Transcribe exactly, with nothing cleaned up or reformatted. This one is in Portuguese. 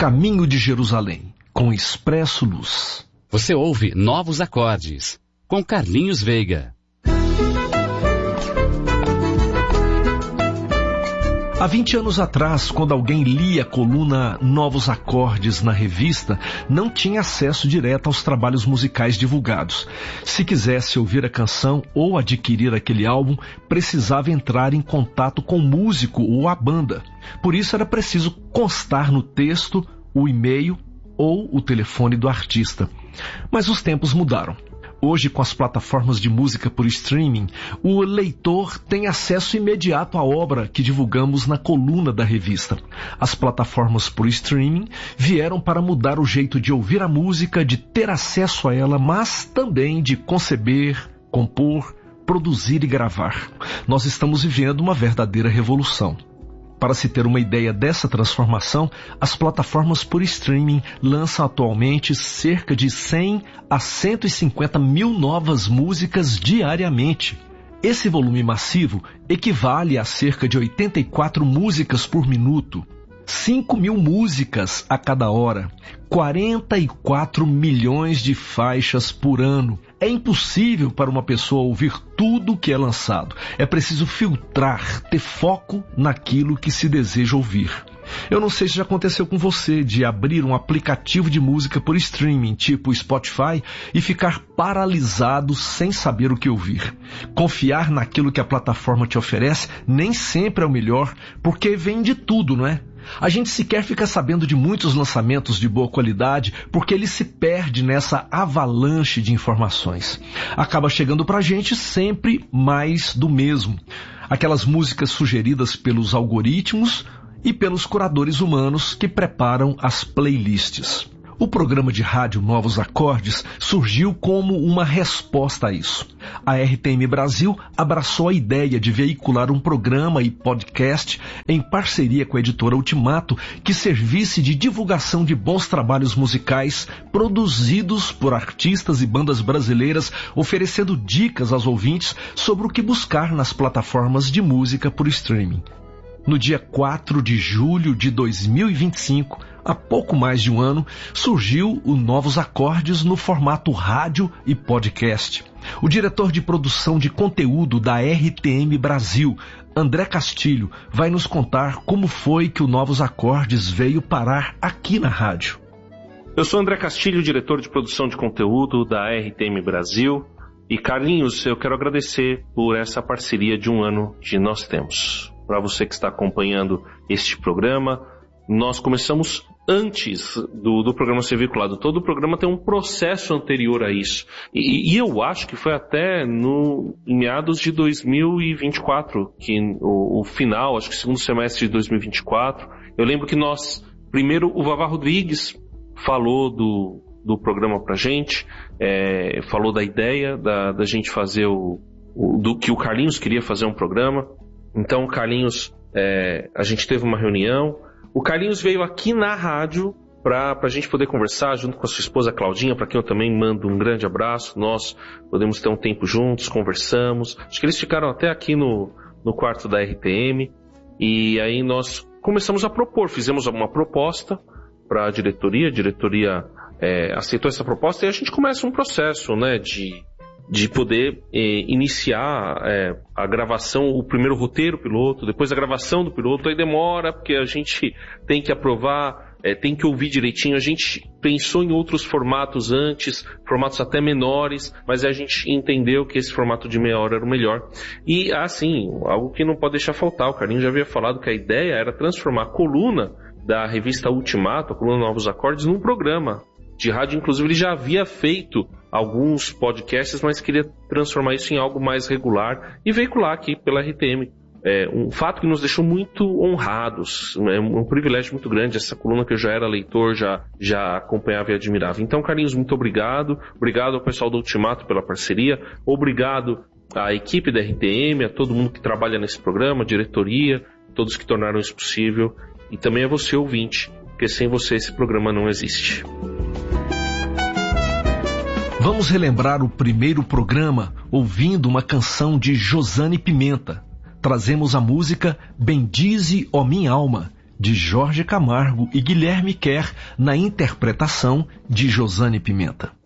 Caminho de Jerusalém, com Expresso Luz. Você ouve Novos Acordes, com Carlinhos Veiga. Há vinte anos atrás, quando alguém lia a coluna Novos Acordes na revista, não tinha acesso direto aos trabalhos musicais divulgados. Se quisesse ouvir a canção ou adquirir aquele álbum, precisava entrar em contato com o músico ou a banda. Por isso era preciso constar no texto o e-mail ou o telefone do artista. Mas os tempos mudaram. Hoje, com as plataformas de música por streaming, o leitor tem acesso imediato à obra que divulgamos na coluna da revista. As plataformas por streaming vieram para mudar o jeito de ouvir a música, de ter acesso a ela, mas também de conceber, compor, produzir e gravar. Nós estamos vivendo uma verdadeira revolução. Para se ter uma ideia dessa transformação, as plataformas por streaming lançam atualmente cerca de cem a cento e cinquenta mil novas músicas diariamente. Esse volume massivo equivale a cerca de oitenta e quatro músicas por minuto, cinco mil músicas a cada hora, quarenta e quatro milhões de faixas por ano. É impossível para uma pessoa ouvir tudo o que é lançado. É preciso filtrar, ter foco naquilo que se deseja ouvir. Eu não sei se já aconteceu com você de abrir um aplicativo de música por streaming, tipo Spotify, e ficar paralisado sem saber o que ouvir. Confiar naquilo que a plataforma te oferece nem sempre é o melhor, porque vem de tudo, não é? A gente sequer fica sabendo de muitos lançamentos de boa qualidade porque ele se perde nessa avalanche de informações. Acaba chegando pra gente sempre mais do mesmo. Aquelas músicas sugeridas pelos algoritmos e pelos curadores humanos que preparam as playlists. O programa de rádio Novos Acordes surgiu como uma resposta a isso. A R T M Brasil abraçou a ideia de veicular um programa e podcast em parceria com a editora Ultimato que servisse de divulgação de bons trabalhos musicais produzidos por artistas e bandas brasileiras, oferecendo dicas aos ouvintes sobre o que buscar nas plataformas de música por streaming. No dia quatro de julho de dois mil e vinte e cinco, há pouco mais de um ano, surgiu o Novos Acordes no formato rádio e podcast. O diretor de produção de conteúdo da R T M Brasil, André Castilho, vai nos contar como foi que o Novos Acordes veio parar aqui na rádio. Eu sou André Castilho, diretor de produção de conteúdo da R T M Brasil. E Carlinhos, eu quero agradecer por essa parceria de um ano que nós temos. Para você que está acompanhando este programa, nós começamos antes do, do programa ser veiculado. Todo o programa tem um processo anterior a isso. E, e eu acho que foi até no, em meados de dois mil e vinte e quatro, que o, o final, acho que segundo semestre de dois mil e vinte e quatro, eu lembro que nós, primeiro o Vavá Rodrigues falou do, do programa pra gente, é, falou da ideia da, da gente fazer o, o, do que o Carlinhos queria fazer um programa. Então o Carlinhos, é, a gente teve uma reunião, o Carlinhos veio aqui na rádio para a gente poder conversar junto com a sua esposa Claudinha, para quem eu também mando um grande abraço. Nós podemos ter um tempo juntos, conversamos, acho que eles ficaram até aqui no, no quarto da R T M, e aí nós começamos a propor, fizemos uma proposta para a diretoria, a diretoria é, aceitou essa proposta e a gente começa um processo, né, de... de poder eh, iniciar eh, a gravação, o primeiro roteiro piloto, depois a gravação do piloto, aí demora, porque a gente tem que aprovar, eh, tem que ouvir direitinho. A gente pensou em outros formatos antes, formatos até menores, mas a gente entendeu que esse formato de meia hora era o melhor. E, assim, algo que não pode deixar faltar, o Carlinhos já havia falado que a ideia era transformar a coluna da revista Ultimato, a coluna Novos Acordes, num programa de rádio. Inclusive ele já havia feito alguns podcasts, mas queria transformar isso em algo mais regular e veicular aqui pela R T M. É um fato que nos deixou muito honrados, é um privilégio muito grande, essa coluna que eu já era leitor, já, já acompanhava e admirava. Então, Carlinhos, muito obrigado. Obrigado ao pessoal do Ultimato pela parceria. Obrigado à equipe da R T M, a todo mundo que trabalha nesse programa, a diretoria, todos que tornaram isso possível. E também a você, ouvinte, porque sem você esse programa não existe. Vamos relembrar o primeiro programa ouvindo uma canção de Josane Pimenta. Trazemos a música Bendize, ó Minha Alma, de Jorge Camargo e Guilherme Kerr na interpretação de Josane Pimenta.